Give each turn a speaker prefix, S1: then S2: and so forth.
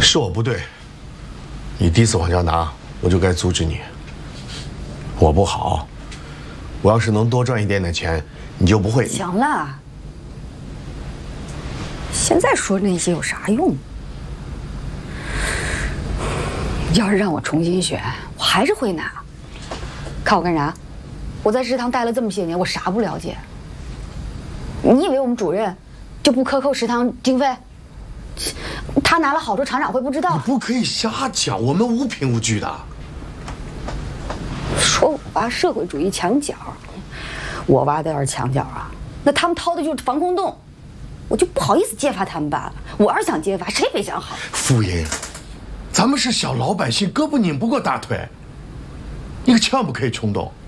S1: 是我不对，你第一次往家拿，我就该阻止你。我不好，我要是能多赚一点点钱，你就不会。
S2: 行了，现在说那些有啥用？要是让我重新选，我还是会拿。看我干啥？我在食堂待了这么些年，我啥不了解？你以为我们主任就不克扣食堂经费？他拿了好处，厂长会不知道？
S1: 你不可以瞎讲，我们无凭无据的。
S2: 说我挖社会主义墙角，我挖的要是墙角啊，那他们掏的就是防空洞，我就不好意思揭发他们罢了。我要是想揭发，谁没想好？
S1: 傅英，咱们是小老百姓，胳膊拧不过大腿，你可千万不可以冲动。